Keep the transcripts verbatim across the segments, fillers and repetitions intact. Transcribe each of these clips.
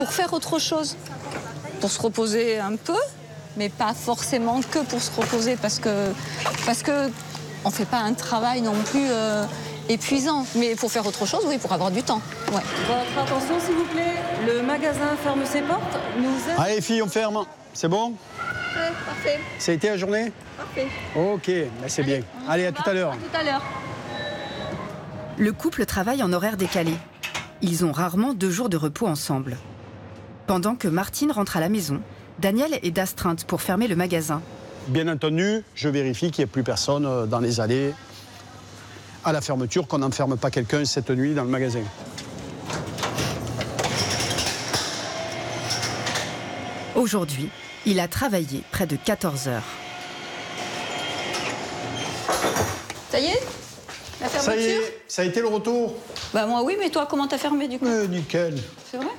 Pour faire autre chose, pour se reposer un peu, mais pas forcément que pour se reposer, parce que parce que on fait pas un travail non plus euh, épuisant, mais pour faire autre chose, oui, pour avoir du temps. Ouais. Votre attention, s'il vous plaît. Le magasin ferme ses portes. Nous êtes... Allez, filles, on ferme. C'est bon? Ouais, parfait. Ça a été la journée? Parfait. Ok, ben c'est bien. Allez, à tout à l'heure. À tout à l'heure. Le couple travaille en horaire décalé. Ils ont rarement deux jours de repos ensemble. Pendant que Martine rentre à la maison, Daniel est d'astreinte pour fermer le magasin. Bien entendu, je vérifie qu'il n'y ait plus personne dans les allées à la fermeture, qu'on n'enferme pas quelqu'un cette nuit dans le magasin. Aujourd'hui, il a travaillé près de quatorze heures. Ça y est? La fermeture? Ça y est, ça a été le retour? Bah moi oui, mais toi, comment t'as fermé du coup? Euh, nickel. C'est vrai?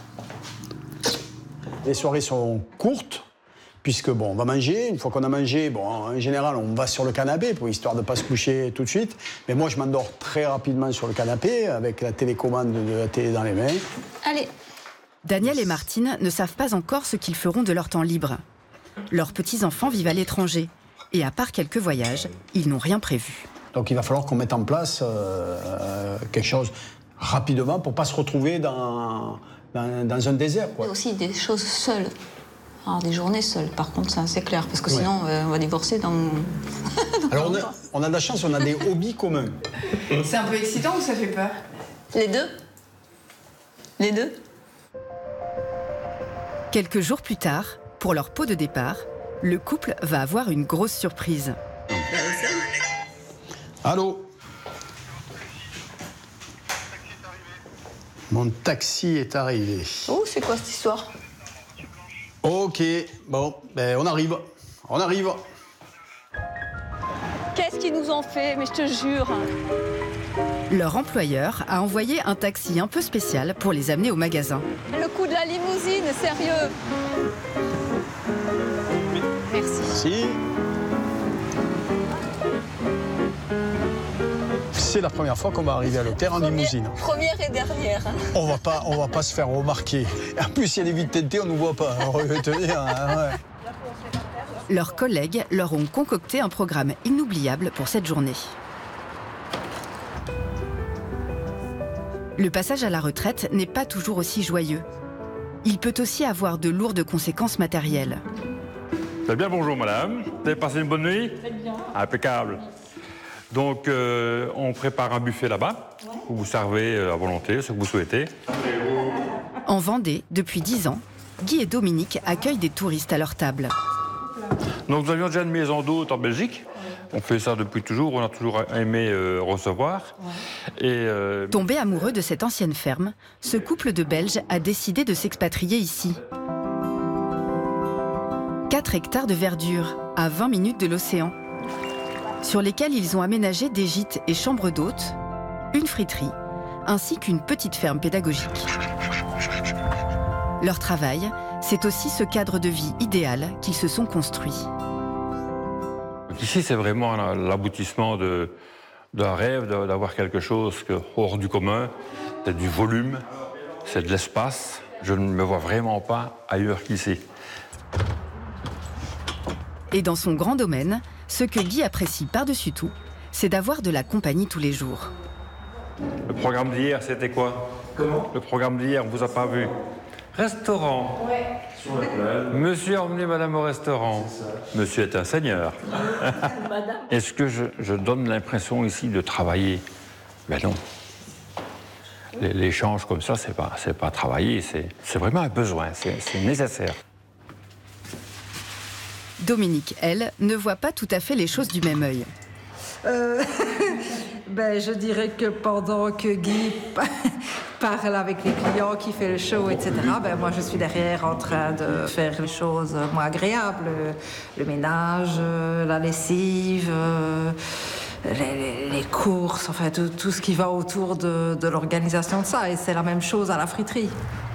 Les soirées sont courtes, puisque bon, on va manger. Une fois qu'on a mangé, bon, en général, on va sur le canapé, pour histoire de ne pas se coucher tout de suite. Mais moi, je m'endors très rapidement sur le canapé, avec la télécommande de la télé dans les mains. Allez. Daniel et Martine ne savent pas encore ce qu'ils feront de leur temps libre. Leurs petits-enfants vivent à l'étranger. Et à part quelques voyages, ils n'ont rien prévu. Donc il va falloir qu'on mette en place euh, quelque chose rapidement pour ne pas se retrouver dans, dans, dans un désert, quoi. Il y a aussi des choses seules. Alors des journées seules, par contre, ça c'est clair. Parce que Ouais. sinon, euh, on va divorcer dans... dans Alors on a, on a de la chance, on a des hobbies communs. C'est un peu excitant ou ça fait peur? Les deux? Les deux? Quelques jours plus tard, pour leur pot de départ, le couple va avoir une grosse surprise. Allô? Mon taxi est arrivé. Oh, c'est quoi cette histoire? Ok, bon, ben on arrive. On arrive. Qu'est-ce qu'ils nous ont fait? Mais je te jure. Leur employeur a envoyé un taxi un peu spécial pour les amener au magasin. Le coup de la limousine, sérieux. Merci. Si. C'est la première fois qu'on va arriver à l'hôtel en limousine. Première et dernière. On va pas, on va pas se faire remarquer. En plus, il y a des vitres teintées, on ne nous voit pas. Alors, je vais te dire, hein, ouais. Leurs collègues leur ont concocté un programme inoubliable pour cette journée. Le passage à la retraite n'est pas toujours aussi joyeux. Il peut aussi avoir de lourdes conséquences matérielles. Très bien, bonjour madame. Vous avez passé une bonne nuit? Très bien. Impeccable. Donc, euh, on prépare un buffet là-bas, ouais. Où vous servez à volonté ce que vous souhaitez. En Vendée, depuis dix ans, Guy et Dominique accueillent des touristes à leur table. Donc, nous avions déjà une maison d'hôtes en Belgique. On fait ça depuis toujours, on a toujours aimé euh, recevoir. Ouais. Et, euh... Tombé amoureux de cette ancienne ferme, ce couple de Belges a décidé de s'expatrier ici. quatre hectares de verdure, à vingt minutes de l'océan, sur lesquels ils ont aménagé des gîtes et chambres d'hôtes, une friterie, ainsi qu'une petite ferme pédagogique. Leur travail, c'est aussi ce cadre de vie idéal qu'ils se sont construits. Ici, c'est vraiment l'aboutissement d'un rêve, d'avoir quelque chose que, hors du commun. C'est du volume, c'est de l'espace. Je ne me vois vraiment pas ailleurs qu'ici. Et dans son grand domaine, ce que Guy apprécie par-dessus tout, c'est d'avoir de la compagnie tous les jours. Le programme d'hier, c'était quoi? Comment? Le programme d'hier, on ne vous a pas vu. Restaurant. Ouais. Monsieur a emmené madame au restaurant. Monsieur est un seigneur. Est-ce que je, je donne l'impression ici de travailler? Ben non. L'échange comme ça, c'est pas, c'est pas travailler, c'est vraiment un besoin, c'est nécessaire. Dominique, elle, ne voit pas tout à fait les choses du même œil. Euh, ben, je dirais que pendant que Guy parle avec les clients, qui fait le show, et cetera, ben, moi, je suis derrière en train de faire les choses moins agréables. Le ménage, la lessive, les, les, les courses, enfin, tout, tout ce qui va autour de, de l'organisation de ça. Et c'est la même chose à la friterie.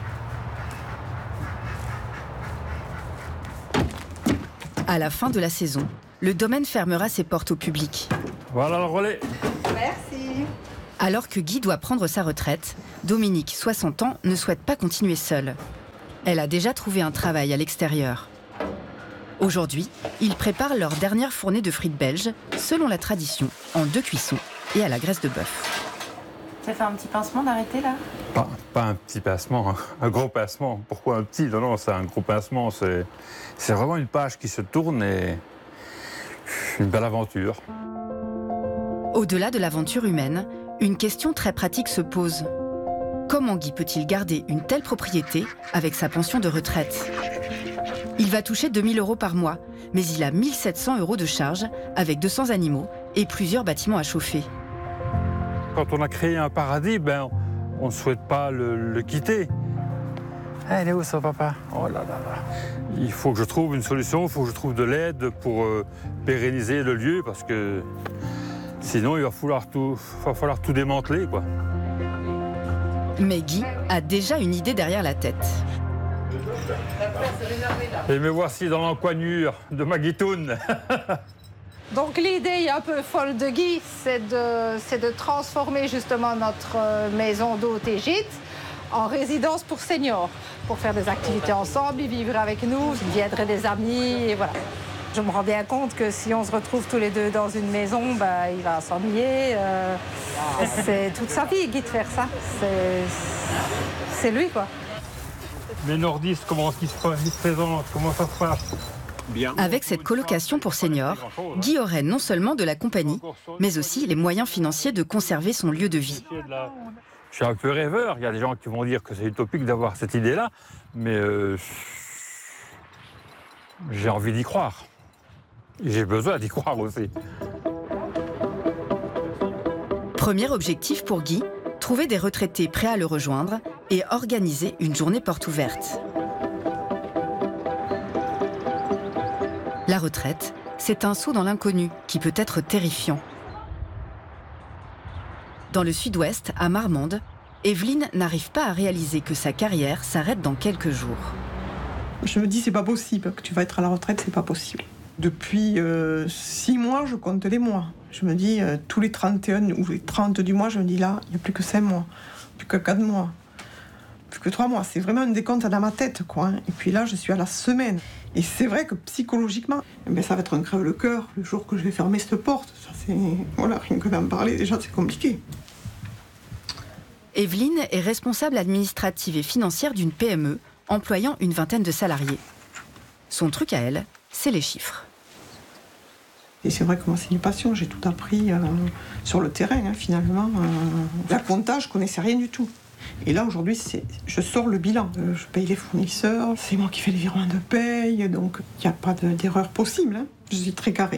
À la fin de la saison, le domaine fermera ses portes au public. Voilà le relais. Merci. Alors que Guy doit prendre sa retraite, Dominique, soixante ans, ne souhaite pas continuer seul. Elle a déjà trouvé un travail à l'extérieur. Aujourd'hui, ils préparent leur dernière fournée de frites belges, selon la tradition, en deux cuissons et à la graisse de bœuf. Ça fait un petit pincement d'arrêter là? Pas, pas un petit pincement, hein. Un gros pincement. Pourquoi un petit? Non, non, c'est un gros pincement. C'est, c'est vraiment une page qui se tourne et une belle aventure. Au-delà de l'aventure humaine, une question très pratique se pose. Comment Guy peut-il garder une telle propriété avec sa pension de retraite? Il va toucher deux mille euros par mois, mais il a mille sept cents euros de charges avec deux cents animaux et plusieurs bâtiments à chauffer. Quand on a créé un paradis, ben, on ne souhaite pas le, le quitter. Elle est où ça, papa? Oh là là là. Il faut que je trouve une solution, il faut que je trouve de l'aide pour euh, pérenniser le lieu, parce que sinon il va falloir tout, va falloir tout démanteler, quoi. Mais Guy a déjà une idée derrière la tête. Et me voici dans l'encoignure de ma guitoune. Donc l'idée un peu folle de Guy, c'est de, c'est de transformer justement notre maison d'hôte et gîte en résidence pour seniors, pour faire des activités ensemble, ils vivraient avec nous, ils viendraient des amis, et voilà. Je me rends bien compte que si on se retrouve tous les deux dans une maison, bah, il va s'ennuyer. Euh, c'est toute sa vie, Guy, de faire ça. C'est, c'est lui, quoi. Les nordistes, comment ils se, ils se présentent? Comment ça se passe? Bien. Avec cette colocation pour seniors, Guy aurait non seulement de la compagnie, mais aussi les moyens financiers de conserver son lieu de vie. Je suis un peu rêveur. Il y a des gens qui vont dire que c'est utopique d'avoir cette idée-là, mais euh, j'ai envie d'y croire. J'ai besoin d'y croire aussi. Premier objectif pour Guy, trouver des retraités prêts à le rejoindre et organiser une journée porte ouverte. La retraite, c'est un saut dans l'inconnu qui peut être terrifiant. Dans le sud-ouest, à Marmande, Evelyne n'arrive pas à réaliser que sa carrière s'arrête dans quelques jours. Je me dis, c'est pas possible, que tu vas être à la retraite, c'est pas possible. Depuis euh, six mois, je compte les mois. Je me dis, euh, tous les trente et un ou les trente du mois, je me dis là, il n'y a plus que cinq mois, plus que quatre mois, plus que trois mois. C'est vraiment un décompte dans ma tête, quoi. Hein. Et puis là, je suis à la semaine. Et c'est vrai que psychologiquement, eh bien, ça va être un crève-le-cœur le jour que je vais fermer cette porte. Ça, c'est... Voilà, rien que d'en parler, déjà, c'est compliqué. Evelyne est responsable administrative et financière d'une P M E, employant une vingtaine de salariés. Son truc à elle, c'est les chiffres. Et c'est vrai que moi, c'est une passion. J'ai tout appris euh, sur le terrain, hein, finalement. Euh, la compta, je connaissais rien du tout. Et là, aujourd'hui, c'est, je sors le bilan. Euh, je paye les fournisseurs, c'est moi qui fais les virements de paye, donc il n'y a pas de, d'erreur possible. Hein. Je suis très carrée.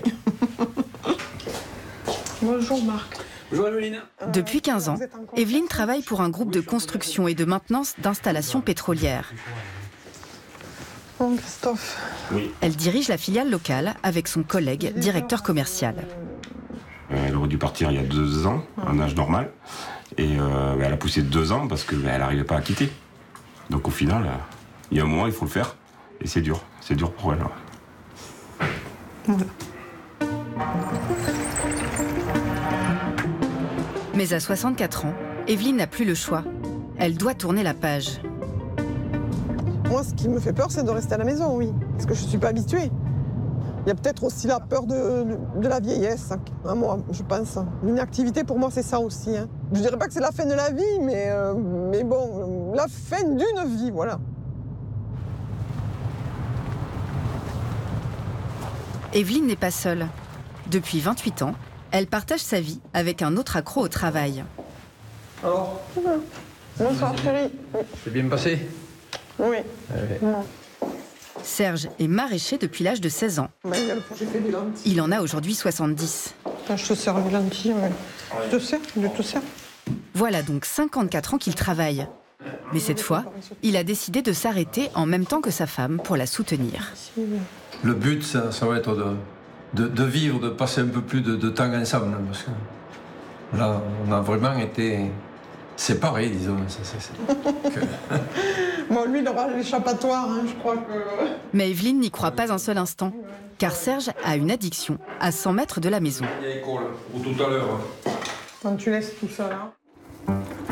Bonjour Marc. Bonjour Evelyne. Depuis quinze ans, Evelyne travaille pour un groupe de construction et de maintenance d'installations pétrolières. Bon, Christophe. Oui. Elle dirige la filiale locale avec son collègue, directeur commercial. Elle aurait dû partir il y a deux ans, en âge normal. Et euh, elle a poussé de deux ans parce qu'elle n'arrivait pas à quitter. Donc au final, il y a un moment, il faut le faire. Et c'est dur. C'est dur pour elle. Voilà. Mais à soixante-quatre ans, Evelyne n'a plus le choix. Elle doit tourner la page. Moi, ce qui me fait peur, c'est de rester à la maison, oui. Parce que je ne suis pas habituée. Il y a peut-être aussi la peur de, de la vieillesse, à moi, je pense. L'inactivité, pour moi, c'est ça aussi. Hein. Je ne dirais pas que c'est la fin de la vie, mais, euh, mais bon, la fin d'une vie, voilà. Evelyne n'est pas seule. Depuis vingt-huit ans, elle partage sa vie avec un autre accro au travail. Alors, bonsoir chérie. C'est bien passé? Oui. Ouais. Serge est maraîcher depuis l'âge de seize ans. J'ai fait des lentilles. Il en a aujourd'hui soixante-dix. Je te sers des lentilles, ouais. Je te sers, je te sers. Voilà donc cinquante-quatre ans qu'il travaille. Mais cette fois, il a décidé de s'arrêter en même temps que sa femme pour la soutenir. Le but, ça, ça va être de, de, de vivre, de passer un peu plus de, de temps ensemble. Parce que là, on a vraiment été séparés, disons. Ça, c'est, c'est que... Bon, lui, il aura l'échappatoire, hein, je crois que... Mais Evelyne n'y croit pas un seul instant, car Serge a une addiction à cent mètres de la maison. Il y a école, ou tout à l'heure. Quand tu laisses tout ça là...